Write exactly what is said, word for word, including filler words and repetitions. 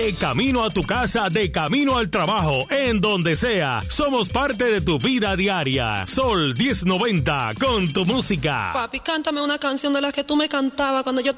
De camino a tu casa, de camino al trabajo, en donde sea. Somos parte de tu vida diaria. Sol diez noventa, con tu música. Papi, cántame una canción de las que tú me cantabas cuando yo te